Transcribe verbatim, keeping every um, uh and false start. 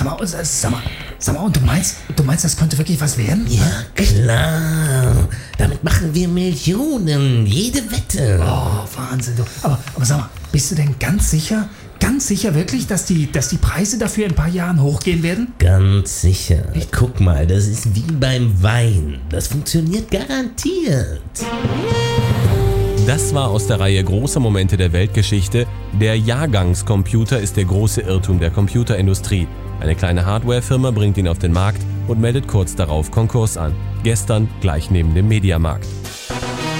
Sag mal, sag mal, sag mal, und du meinst, du meinst, das könnte wirklich was werden? Ja, klar. Damit machen wir Millionen. Jede Wette. Oh, Wahnsinn. Du. Aber, aber sag mal, bist du denn ganz sicher, ganz sicher wirklich, dass die, dass die Preise dafür in ein paar Jahren hochgehen werden? Ganz sicher. Guck mal, das ist wie beim Wein. Das funktioniert garantiert. Das war aus der Reihe Große Momente der Weltgeschichte. Der Jahrgangscomputer ist der große Irrtum der Computerindustrie. Eine kleine Hardwarefirma bringt ihn auf den Markt und meldet kurz darauf Konkurs an. Gestern gleich neben dem Mediamarkt.